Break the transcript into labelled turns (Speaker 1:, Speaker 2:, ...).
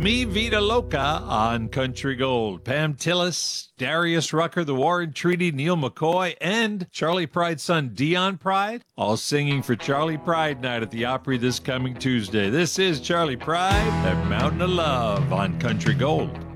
Speaker 1: Mi Vida Loca on Country Gold. Pam Tillis, Darius Rucker, The War and Treaty, Neil McCoy, and Charlie Pride's son, Dion Pride, all singing for Charlie Pride Night at the Opry this coming Tuesday. This is Charlie Pride at Mountain of Love on Country Gold.